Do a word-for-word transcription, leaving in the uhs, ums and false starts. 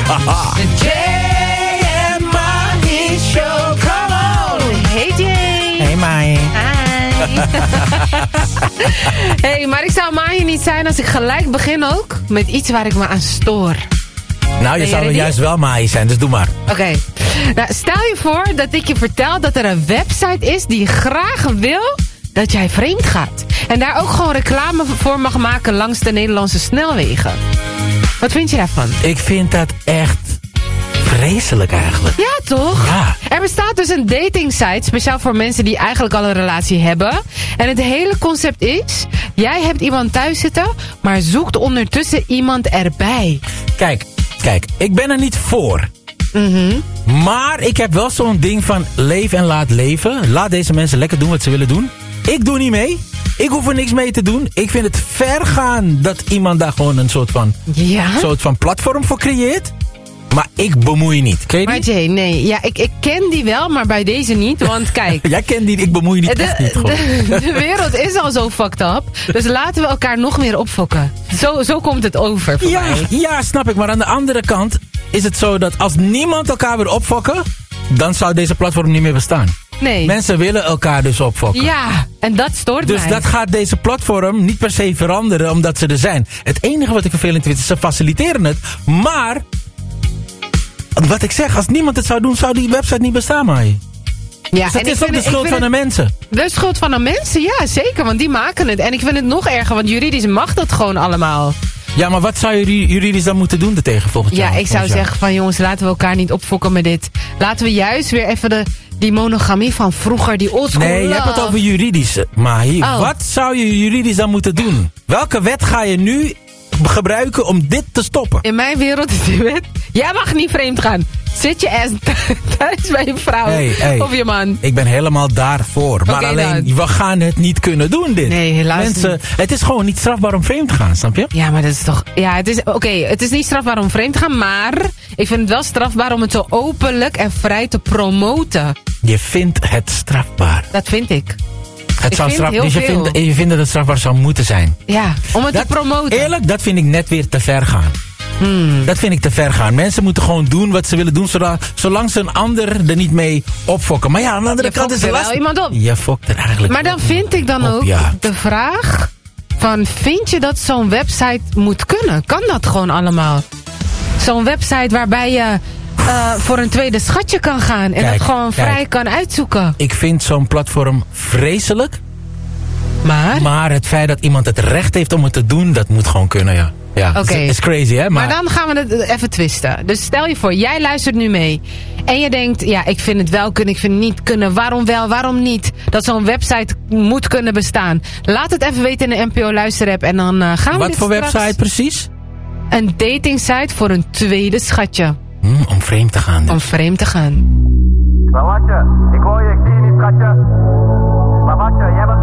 The Jay and Mahi Show, come on. Hey Jay. Hey Mahi. Hi. Hey, maar ik zou Mahi niet zijn als ik gelijk begin ook met iets waar ik me aan stoor. Nou, je, je zou juist wel Mahi zijn, dus doe maar. Oké. Okay. Nou, stel je voor dat ik je vertel dat er een website is die graag wil dat jij vreemd gaat. En daar ook gewoon reclame voor mag maken langs de Nederlandse snelwegen. Wat vind je daarvan? Ik vind dat echt vreselijk eigenlijk. Ja, toch? Ja. Er bestaat dus een datingsite speciaal voor mensen die eigenlijk al een relatie hebben. En het hele concept is, jij hebt iemand thuis zitten, maar zoekt ondertussen iemand erbij. Kijk, kijk, ik ben er niet voor. Mm-hmm. Maar ik heb wel zo'n ding van leef en laat leven. Laat deze mensen lekker doen wat ze willen doen. Ik doe niet mee. Ik hoef er niks mee te doen. Ik vind het ver gaan dat iemand daar gewoon een soort van, ja? soort van platform voor creëert. Maar ik bemoei niet. Ken je die? Maar Jay, nee. Ja, ik, ik ken die wel, maar bij deze niet. Want kijk. Jij kent die, ik bemoei niet. De, echt niet de, de wereld is al zo fucked up. Dus laten we elkaar nog meer opfokken. Zo, zo komt het over voor ja, mij. Ja, snap ik. Maar aan de andere kant is het zo dat als niemand elkaar wil opfokken, dan zou deze platform niet meer bestaan. Nee. Mensen willen elkaar dus opfokken. Ja, en dat stoort dus mij. Dus dat gaat deze platform niet per se veranderen omdat ze er zijn. Het enige wat ik vervelend vind is, ze faciliteren het. Maar, wat ik zeg, als niemand het zou doen, zou die website niet bestaan, maar. Ja, dus dat en is ook de schuld van de mensen. De schuld van de mensen, ja, zeker. Want die maken het. En ik vind het nog erger, want juridisch mag dat gewoon allemaal. Ja, maar wat zou jullie juridisch dan moeten doen ertegen volgens jou? Ja, ik zou zeggen van jongens, laten we elkaar niet opfokken met dit. Laten we juist weer even de, die monogamie van vroeger, die oldschool Nee, je hebt het over juridisch. Maar hier, oh. wat zou je juridisch dan moeten doen? Welke wet ga je nu gebruiken om dit te stoppen? In mijn wereld is die wet, jij mag niet vreemd gaan. Zit je ass thuis bij je vrouw hey, hey, of je man. Ik ben helemaal daarvoor. Maar okay, alleen, dan. we gaan het niet kunnen doen dit. Nee, helaas Mensen, niet. Het is gewoon niet strafbaar om vreemd te gaan, snap je? Ja, maar dat is toch... Ja, het is... Oké, okay, het is niet strafbaar om vreemd te gaan, maar ik vind het wel strafbaar om het zo openlijk en vrij te promoten. Je vindt het strafbaar. Dat vind ik. Het ik zou vind straf, heel dus je veel. vindt, je vindt dat het strafbaar zou moeten zijn. Ja, om het dat, te promoten. Eerlijk, dat vind ik net weer te ver gaan. Hmm. Dat vind ik te ver gaan. Mensen moeten gewoon doen wat ze willen doen, zolang, zolang ze een ander er niet mee opfokken. Maar ja, aan de andere je kant is er het wel lastig. iemand op. Je fokt er eigenlijk Maar dan op. vind ik dan op, ook ja. de vraag van, vind je dat zo'n website moet kunnen? Kan dat gewoon allemaal? Zo'n website waarbij je uh, voor een tweede schatje kan gaan en Kijk, dat gewoon kijk. vrij kan uitzoeken. Ik vind zo'n platform vreselijk. Maar? Maar het feit dat iemand het recht heeft om het te doen, dat moet gewoon kunnen, ja. Ja, Oké. is, is crazy, hè? Maar, Maar dan gaan we het even twisten. Dus stel je voor, jij luistert nu mee. En je denkt, ja, ik vind het wel kunnen, ik vind het niet kunnen. Waarom wel, waarom niet? Dat zo'n website moet kunnen bestaan. Laat het even weten in de N P O Luisterapp. En dan uh, gaan we wat dit voor straks... website precies? Een datingsite voor een tweede schatje. Hm, om vreemd te gaan. Dus. Om vreemd te gaan. Babatje, ik hoor je, ik zie je niet, schatje. Babatje, jij bent